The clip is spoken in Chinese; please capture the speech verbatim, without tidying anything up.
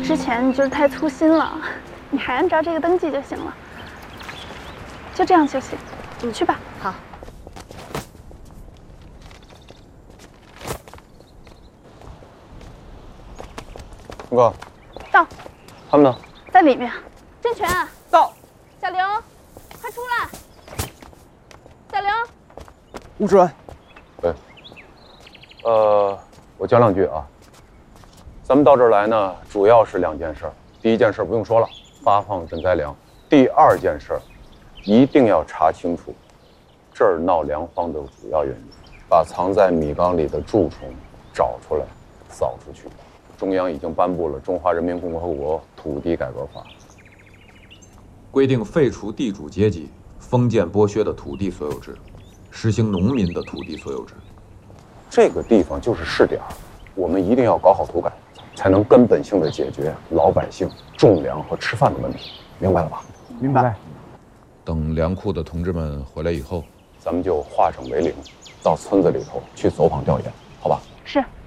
之前你就是太粗心了，你还按照这个登记就行了，就这样就行。你去吧。 好。 东哥， 到。 他们呢？ 在里面。郑权， 到。 小刘，快出来！小刘。 吴主任。 对。呃，我讲两句啊。咱们到这儿来呢，主要是两件事。第一件事不用说了，发放赈灾粮。第二件事，一定要查清楚这儿闹粮荒的主要原因，把藏在米缸里的蛀虫找出来，扫出去。中央已经颁布了《中华人民共和国土地改革法》， 规定废除地主阶级封建剥削的土地所有制，实行农民的土地所有制。 这个地方就是试点，我们一定要搞好土改，才能根本性的解决老百姓种粮和吃饭的问题，明白了吧？ 明白。 等粮库的同志们回来以后， 咱们就化整为零，到村子里头去走访调研，好吧？ 是。